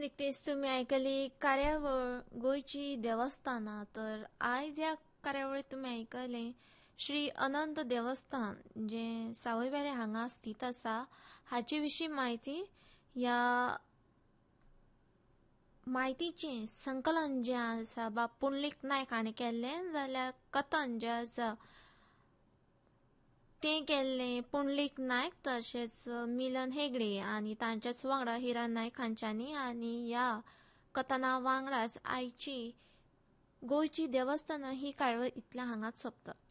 निकतेच तुम्ही ऐकली कार्यावळ गोयची देवस्थाना. तर आज या कार्यावळीत तुम्ही ऐकले श्री अनंत देवस्थान जे सावयवेरें हांगा स्थित आसा हाचे विशीं माहिती. या माहितीचें संकलन जें आसा बा पुंडलीक नायक हाणें केल्लें, जाल्यार कथन जें आसा तें केल्लें पुंडलीक नायक तशेंच मिलन हेगडे आनी तांच्याच वांगडा हिरा नायक हांच्यांनी. आनी ह्या कथना वांगडाच आयची गोंयची देवस्थानां ही कार्यावळ इतल्या हांगाच सोंपता.